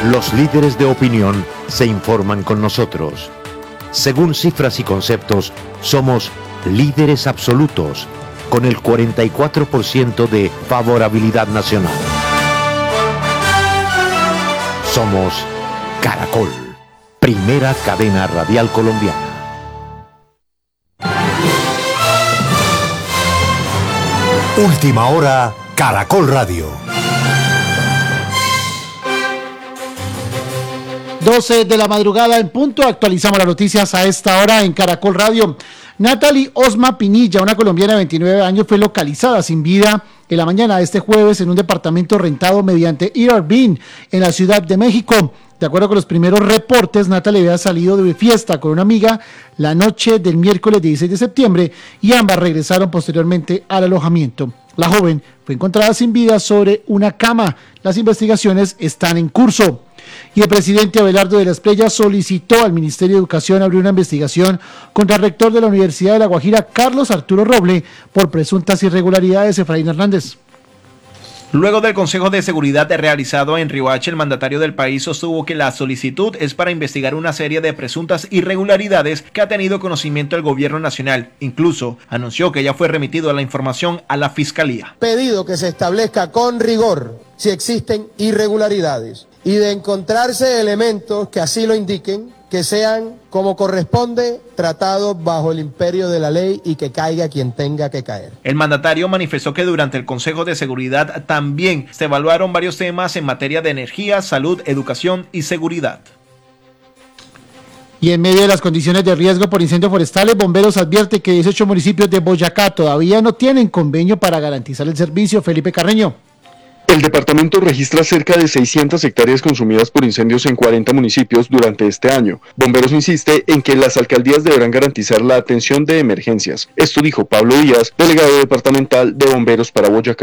Los líderes de opinión se informan con nosotros. Según cifras y conceptos, somos líderes absolutos, con el 44% de favorabilidad nacional. Somos Caracol, primera cadena radial colombiana. Última hora, Caracol Radio. 12 de la madrugada en punto, actualizamos las noticias a esta hora en Caracol Radio. Natalie Osma Pinilla, una colombiana de 29 años, fue localizada sin vida en la mañana de este jueves en un departamento rentado mediante Airbnb en la Ciudad de México. De acuerdo con los primeros reportes, Natalie había salido de fiesta con una amiga la noche del miércoles 16 de septiembre y ambas regresaron posteriormente al alojamiento. La joven fue encontrada sin vida sobre una cama. Las investigaciones están en curso. Y el presidente Abelardo de la Espriella solicitó al Ministerio de Educación abrir una investigación contra el rector de la Universidad de La Guajira, Carlos Arturo Roble, por presuntas irregularidades. Efraín Hernández. Luego del Consejo de Seguridad realizado en Riohacha, el mandatario del país sostuvo que la solicitud es para investigar una serie de presuntas irregularidades que ha tenido conocimiento el gobierno nacional. Incluso anunció que ya fue remitido la información a la Fiscalía. Pedido que se establezca con rigor si existen irregularidades y de encontrarse elementos que así lo indiquen, que sean como corresponde, tratados bajo el imperio de la ley y que caiga quien tenga que caer. El mandatario manifestó que durante el Consejo de Seguridad también se evaluaron varios temas en materia de energía, salud, educación y seguridad. Y en medio de las condiciones de riesgo por incendios forestales, Bomberos advierte que 18 municipios de Boyacá todavía no tienen convenio para garantizar el servicio. Felipe Carreño. El departamento registra cerca de 600 hectáreas consumidas por incendios en 40 municipios durante este año. Bomberos insiste en que las alcaldías deberán garantizar la atención de emergencias. Esto dijo Pablo Díaz, delegado departamental de Bomberos para Boyacá.